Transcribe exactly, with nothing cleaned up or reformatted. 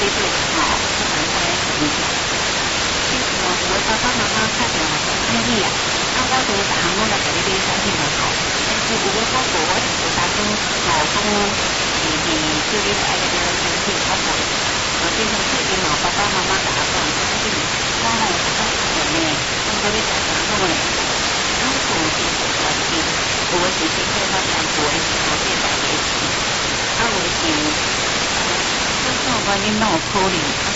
对对，吼，不能说影响。其实哦，有的爸爸妈妈看到嘛，讲安尼啊，啊，我就是逐项拢来甲你买产品来吼。但是有的我无，我是无打算吼讲，是是叫你来爱个买产品，我讲，呃，变成最近哦，爸爸妈妈甲我讲，产品，我吼逐项用呢，当做你食啥拢会。然后做是做关系，有的是先做发展，有的是后面大家吃，啊，有的是。呃，这种原因哪有可能？啊，